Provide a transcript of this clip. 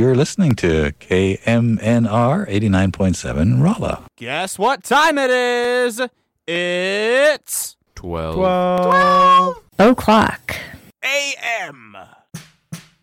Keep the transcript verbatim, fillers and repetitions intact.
you're listening to K M N R eighty-nine point seven Rolla. Guess what time it is? It's Twelve. twelve. O'clock.